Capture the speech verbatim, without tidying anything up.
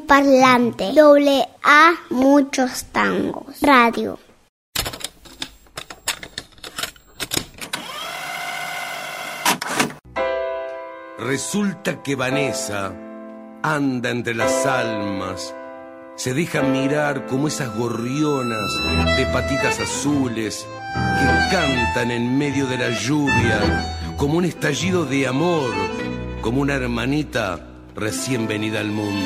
parlante. Doble A, muchos tangos. Radio. Resulta que Vanessa anda entre las almas, se deja mirar como esas gorrionas de patitas azules que cantan en medio de la lluvia, como un estallido de amor, como una hermanita recién venida al mundo.